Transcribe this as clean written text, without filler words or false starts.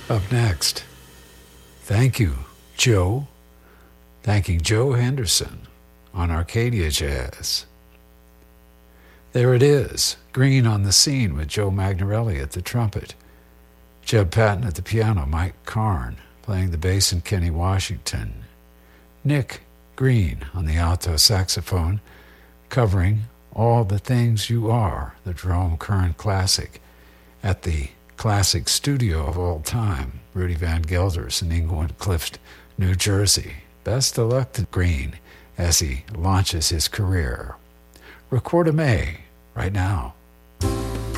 Up next, thank you, Joe. Thanking Joe Henderson on Arcadia Jazz. There it is, Green on the Scene with Joe Magnarelli at the trumpet, Jeb Patton at the piano, Mike Karn playing the bass, and Kenny Washington. Nick Green on the alto saxophone, covering All the Things You Are, the Jerome Kern classic, at the classic studio of all time, Rudy Van Gelders in Englewood Cliffs, New Jersey. Best of luck to Green as he launches his career. Record a May right now.